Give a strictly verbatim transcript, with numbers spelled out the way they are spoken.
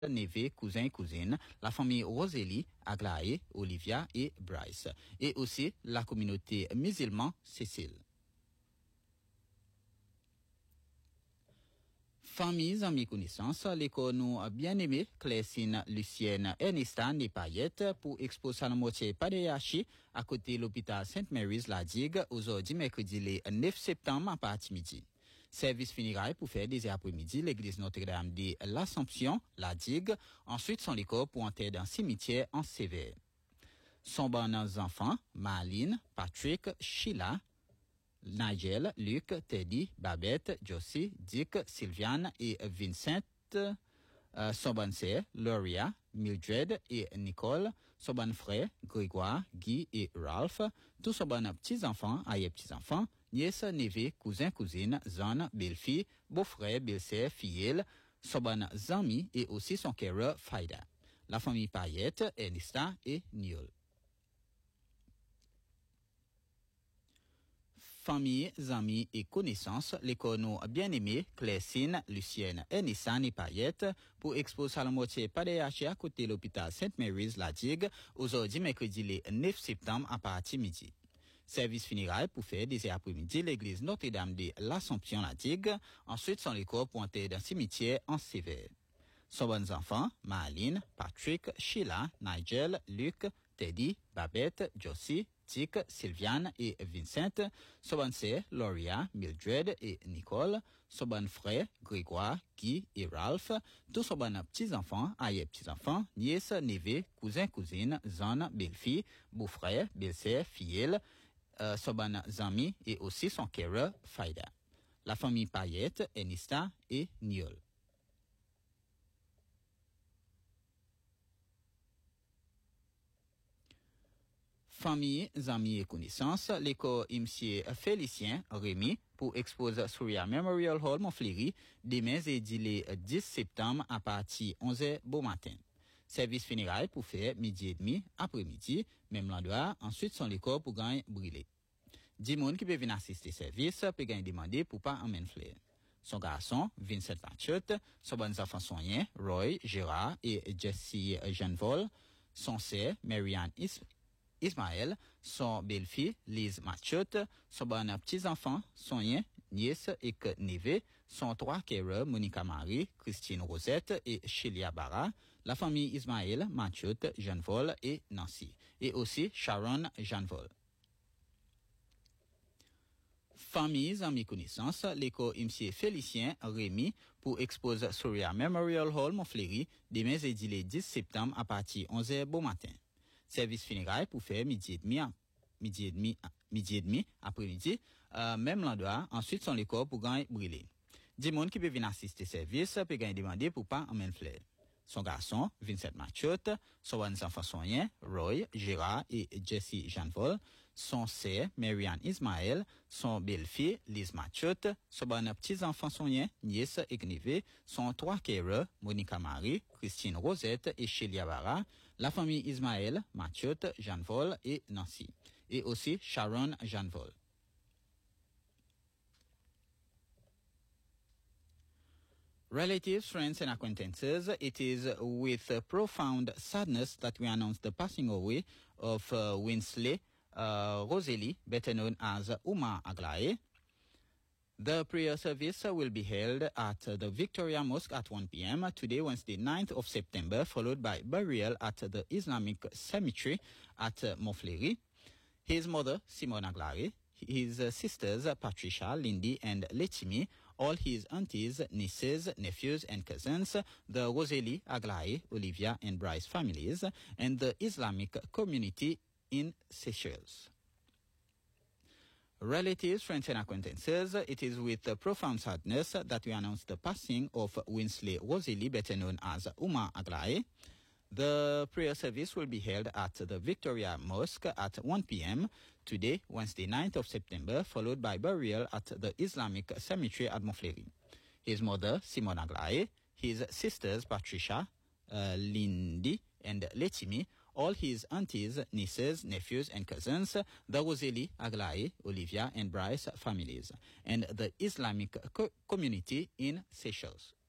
neveux, cousins et cousines, la famille Rosélie, Aglaé, Olivia et Bryce, et aussi la communauté musulmane Cécile. Familles, amis, connaissances, l'école nous bien-aimée, Clécine, Lucienne, Ernesta, Népayette, pour exposer à la moitié Padeachi, à côté de l'hôpital Saint Mary's, la Digue, aujourd'hui, mercredi, le neuf septembre, à partir midi. Service funéraire pour faire des après-midi, l'église Notre-Dame de l'Assomption, la Digue, ensuite son l'école pour entrer dans le cimetière en Sévère. Son bons enfants, Marlene, Patrick, Sheila, Nigel, Luc, Teddy, Babette, Josie, Dick, Sylviane et Vincent, euh, son bonne sœur, Loria, Mildred et Nicole, son bon frère, Grégoire, Guy et Ralph, tous son bon petits-enfants, aïe petits-enfants, nièces, neveux, cousins, cousines, zone, belle-fille, beau-frère, belle-sœur, filleule, son bon amis et aussi son carer, Faida. La famille Payette, Ernesta et Niol. Famille, amis et connaissances, l'école nous bien-aimée, Clécine, Lucienne, Ernesta et Payette, pour exposer à la moitié Padeachi à côté de l'hôpital Saint Mary's, la Digue, aujourd'hui, mercredi, le neuf septembre, à partir midi. Service funéraire pour faire des après-midi, l'église Notre-Dame de l'Assomption, la Digue, ensuite son l'école pour entrer dans le cimetière en Sévère. Son bons enfants, Marlene, Patrick, Sheila, Nigel, Luc, Teddy, Babette, Josie, Dick, Sylviane et Vincent, son bon sœur, Loria, Mildred et Nicole, son bon frère, Grégoire, Guy et Ralph, tous son bon petits-enfants, aïe petits-enfants, nièces, neveux, cousins, cousines, zone, belle-fille, beau-frère, belle-sœur, filleule, euh, son bon amis et aussi son carer, Faida. La famille Payette, Ernesta et Niol. Famille, amis et connaissances, l'école M. Félicien Rémy pour exposer Surya Memorial Hall Montfléry demain jeudi le dix septembre à partir de onze heures bon matin. Service funéraire pour faire midi et demi après-midi, même l'endroit, ensuite son l'école pour gagner brûler. dix personnes qui peuvent venir assister service peuvent gagner demander pour pas emmener fleur. Son garçon, Vincent Machut, son bon enfant soignant, Roy, Gérard et Jessie Jeanvol, son sœur, Marianne Is Ismaël, son belle-fille, Lise Machut, son bon petit-enfant, son nièce et neveu, son trois carers, Monica Marie, Christine Rosette et Shelia Barra, la famille Ismaël, Machut, Jeanvol et Nancy, et aussi Sharon Jeanvol. Familles, amis, connaissances, l'école M. Félicien Rémy pour exposer Surya Memorial Hall Montfléry demain jeudi le dix septembre à partir de onze heures bon matin. Service funéraire pour faire midi et demi, midi et demi, midi et demi après-midi, euh, même l'endroit, ensuite son l'école pour gagner brûler. dix personnes qui peuvent venir assister service peuvent gagner demander pour pas emmener fleur. Son garçon, Vincent Machut, son bon enfant soignant, Roy, Gérard et Jessie Jeanvol, son sœur, Marianne Ismaël, son belle-fille, Lise Machut, son bon petit-enfant soignant, nièce et neveu, son trois carers, Monica Marie, Christine Rosette et Shelia Barra, la famille Ismaël, Machut, Jeanvol et Nancy, et aussi Sharon Jeanvol. Relatives, friends, and acquaintances, it is with uh, profound sadness that we announce the passing away of uh, Winsley uh, Rosélie, better known as Uma Aglaé. The prayer service uh, will be held at uh, the Victoria Mosque at one p.m. today, Wednesday, ninth of September, followed by burial at the Islamic Cemetery at uh, Montfléry. His mother, Simone Aglaé, his uh, sisters, uh, Patricia, Lindy, and Letimi, all his aunties, nieces, nephews, and cousins, the Rosélie, Aglaé, Olivia, and Bryce families, and the Islamic community in Seychelles. Relatives, friends, and acquaintances, it is with uh, profound sadness that we announce the passing of Winsley Rosélie, better known as Uma Aglaé. The prayer service will be held at the Victoria Mosque at one p.m. today, Wednesday, ninth of September, followed by burial at the Islamic Cemetery at Montfléry. His mother, Simone Aglaé, his sisters, Patricia, uh, Lindy, and Letimi, all his aunties, nieces, nephews, and cousins, the Rosélie, Aglaé, Olivia, and Bryce families, and the Islamic co- community in Seychelles.